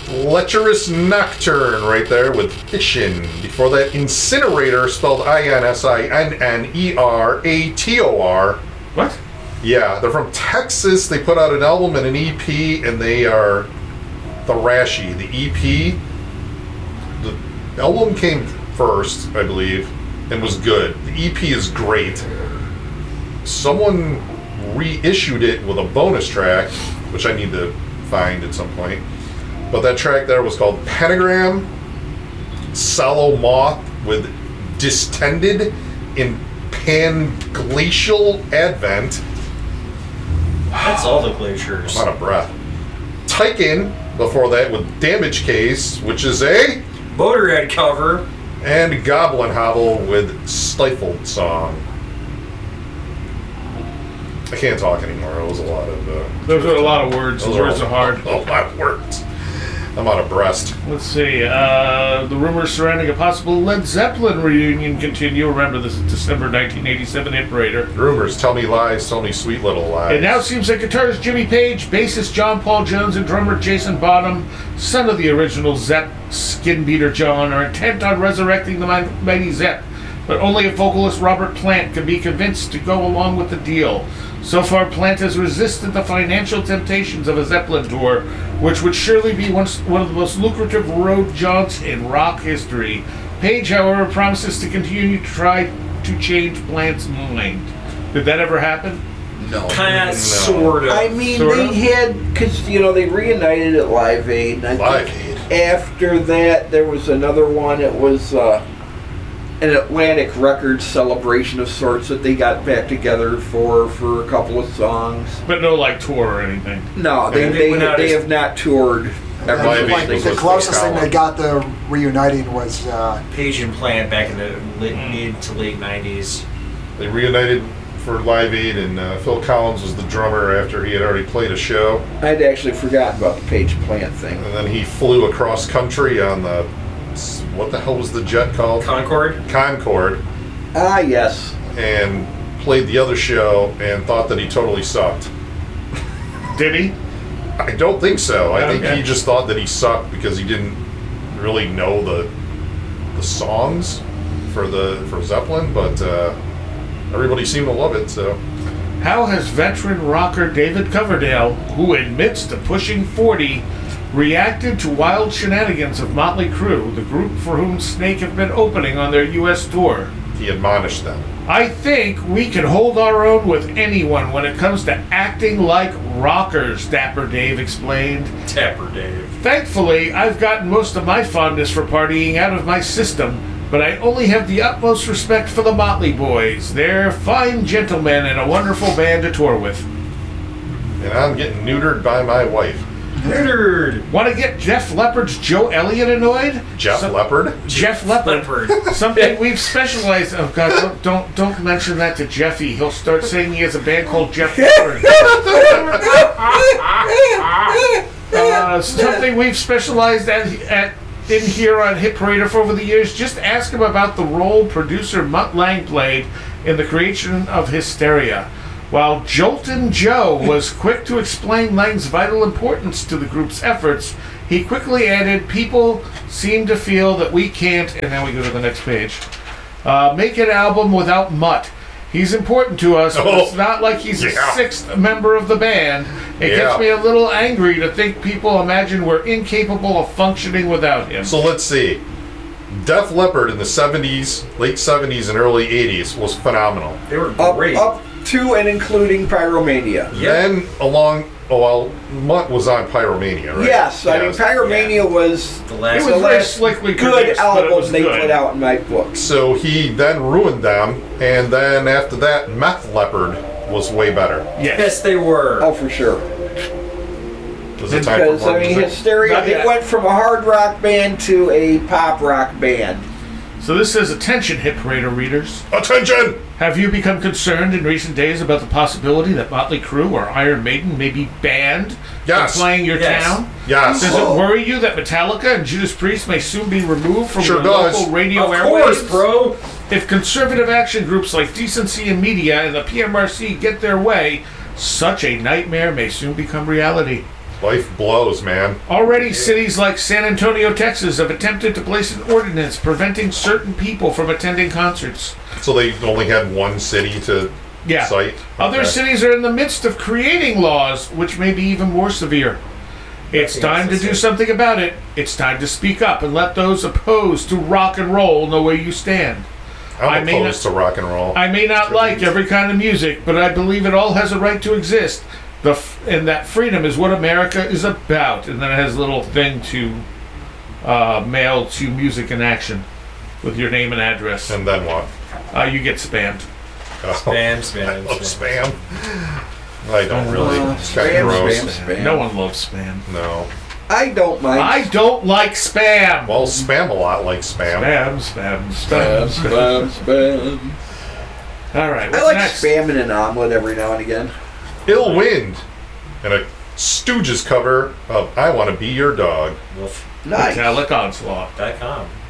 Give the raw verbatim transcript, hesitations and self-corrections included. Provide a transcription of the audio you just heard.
Lecherous Nocturne right there with Ishin. Before that, Incinerator, spelled I N S I N N E R A T O R. What? Yeah, they're from Texas. They put out an album and an E P, and they are thrashy. The E P, the album came first, I believe, and was good. The E P is great. Someone reissued it with a bonus track, which I need to find at some point. But that track there was called Pentagram, Sallow Moth with Distended in Panglacial Advent. That's all the glaciers. I'm out of breath. Tykin, before that, with Damage Case, which is a Motorhead cover. And Goblin Hobble with Stifled Song. I can't talk anymore. It was a lot of... Uh, Those are a lot of words. Those Words are, are hard. A lot of words. I'm out of breast. Let's see. Uh, the rumors surrounding a possible Led Zeppelin reunion continue. Remember, this is December nineteen eighty-seven Hit Parader. Rumors, tell me lies, tell me sweet little lies. It now seems that guitarist Jimmy Page, bassist John Paul Jones, and drummer Jason Bonham, son of the original Zepp Skin Beater John, are intent on resurrecting the mighty Zepp, but only a vocalist Robert Plant can be convinced to go along with the deal. So far, Plant has resisted the financial temptations of a Zeppelin tour, which would surely be one, one of the most lucrative road jaunts in rock history. Page, however, promises to continue to try to change Plant's mind. Did that ever happen? No. Kind of, No. sort of. I mean, Sort they of? had, because, you know, they reunited at Live Aid. And I Live think Aid. after that, there was another one. It was uh, an Atlantic Records celebration of sorts that they got back together for for a couple of songs. But no, like, tour or anything. No, they, And they they, went out they as- have not toured ever Live since Aid they was The with closest thing Colin. they got the reuniting was uh, Page and Plant back in the lit, mid to late nineties. They reunited for Live Aid, and uh, Phil Collins was the drummer after he had already played a show. I'd actually forgotten about the Page Plant thing. And then he flew across country on the... What the hell was the jet called? Concord? Concorde. Ah, yes. And played the other show and thought that he totally sucked. Did he? I don't think so. I think Okay. he just thought that he sucked because he didn't really know the the songs for the for Zeppelin, but uh, everybody seemed to love it. So How has veteran rocker David Coverdale, who admits to pushing forty, reacted to wild shenanigans of Motley Crue, the group for whom Snake have been opening on their U S tour? he admonished them. I think we can hold our own with anyone when it comes to acting like rockers, Dapper Dave explained. Tapper Dave. Thankfully, I've gotten most of my fondness for partying out of my system, but I only have the utmost respect for the Motley Boys. They're fine gentlemen and a wonderful band to tour with. And I'm getting neutered by my wife. Nerd. Want to get Jeff Leppard's Joe Elliott annoyed? Jeff Some- Leppard? Jeff Leppard. Leopard. Something we've specialized. Oh God! Don't, don't don't mention that to Jeffy. He'll start saying he has a band called Jeff Leppard. uh, something we've specialized at, at in here on Hit Parader for over the years. Just ask him about the role producer Mutt Lang played in the creation of Hysteria. While Joltin' Joe was quick to explain Lang's vital importance to the group's efforts, he quickly added, "People seem to feel that we can't," and then we go to the next page, uh, "make an album without Mutt. He's important to us, but it's Oh, not like he's yeah. a sixth member of the band. It Yeah. gets me a little angry to think people imagine we're incapable of functioning without him." So let's see. Def Leppard in the seventies, late seventies and early eighties was phenomenal. They were Up, great. up to and including Pyromania. Yep. Then along, oh well, Mutt was on Pyromania, right? Yes, I mean, Yes. Pyromania was The It last was the very last slickly good produced, but it album was they good. put out in my books. So he then ruined them, and then after that, Meth Leopard was way better. Yes. Yes, they were. Oh, for sure. Was it time for Because, more I mean, music? Hysteria, Not yet. it went from a hard rock band to a pop rock band. So this says, "Attention, Hit Parader readers. Attention! Have you become concerned in recent days about the possibility that Motley Crue or Iron Maiden may be banned Yes. from playing your Yes. town? Yes. Does it worry you that Metallica and Judas Priest may soon be removed from Sure your does. local radio Of airwaves? course, bro. If conservative action groups like Decency and Media and the P M R C get their way, such a nightmare may soon become reality. Life blows, man. Already, cities like San Antonio, Texas, have attempted to place an ordinance preventing certain people from attending concerts. So they only had one city to Yeah. cite? Other Okay. cities are in the midst of creating laws which may be even more severe. It's think time to that's the do same. something about it. It's time to speak up and let those opposed to rock and roll know where you stand. I I'm may opposed to rock and roll. I may not like every kind of music, but I believe it all has a right to exist. The f- and that freedom is what America is about. And then it has a little thing to uh, mail to Music in Action with your name and address. and then what? Uh, you get spammed. Oh, Spam, spam, I love spam. spam. I don't really. Uh, It's kinda spam, gross. spam, spam. No one loves spam. No. I don't mind. I don't like spam. Well, spam a lot like spam. Spam, spam, spam, spam, spam. spam, spam. All right, I what's like next? spam in an omelet every now and again. Ill Wind. And a Stooges cover of I Want to Be Your Dog. Wolf Nice. Metallic Onslaught. dot com.